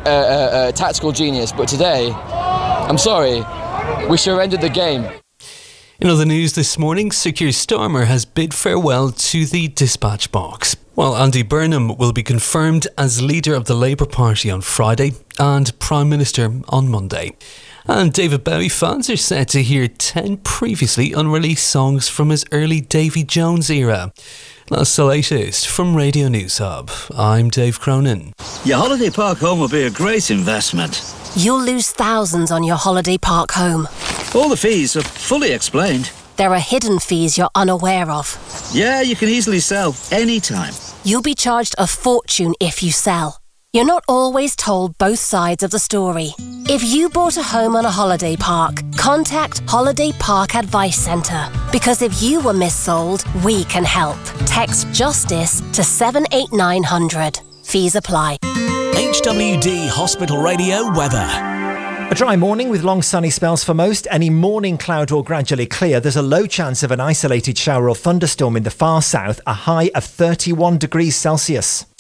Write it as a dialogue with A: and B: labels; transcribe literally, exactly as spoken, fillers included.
A: uh, uh, tactical genius, but today, I'm sorry, we surrendered the game.
B: In other news this morning, Sir Keir Starmer has bid farewell to the dispatch box, while Andy Burnham will be confirmed as leader of the Labour Party on Friday and Prime Minister on Monday. And David Bowie fans are set to hear ten previously unreleased songs from his early Davy Jones era. That's the latest from Radio News Hub. I'm Dave Cronin.
C: Your holiday park home will be a great investment.
D: You'll lose thousands on your holiday park home.
C: All the fees are fully explained.
D: There are hidden fees you're unaware of.
C: Yeah, you can easily sell anytime.
D: You'll be charged a fortune if you sell. You're not always told both sides of the story. If you bought a home on a holiday park, contact Holiday Park Advice Centre. Because if you were missold, we can help. Text JUSTICE to seven eight nine hundred. Fees apply.
E: H W D Hospital Radio weather.
F: A dry morning with long sunny spells for most. Any morning cloud will gradually clear. There's a low chance of an isolated shower or thunderstorm in the far south. A high of thirty-one degrees Celsius.